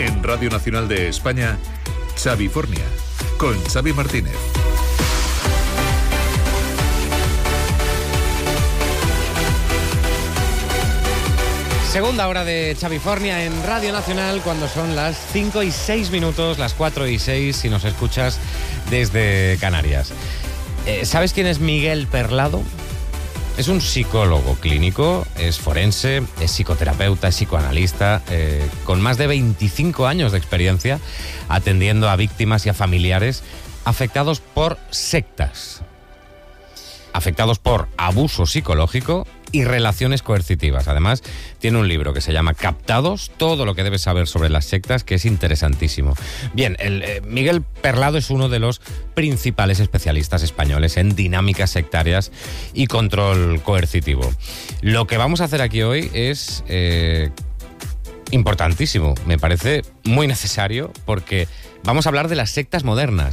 En Radio Nacional de España, Xavifornia, con Xavi Martínez. Segunda hora de Xavifornia en Radio Nacional, cuando son las 5 y 6 minutos, las 4 y 6 si nos escuchas desde Canarias. ¿Sabes quién es Miguel Perlado? Es un psicólogo clínico, es forense, es psicoterapeuta, es psicoanalista, con más de 25 años de experiencia atendiendo a víctimas y a familiares afectados por sectas, afectados por abuso psicológico y relaciones coercitivas. Además, tiene un libro que se llama Captados, todo lo que debes saber sobre las sectas, que es interesantísimo. Bien, Miguel Perlado es uno de los principales especialistas españoles en dinámicas sectarias y control coercitivo. Lo que vamos a hacer aquí hoy es importantísimo, me parece muy necesario, porque vamos a hablar de las sectas modernas.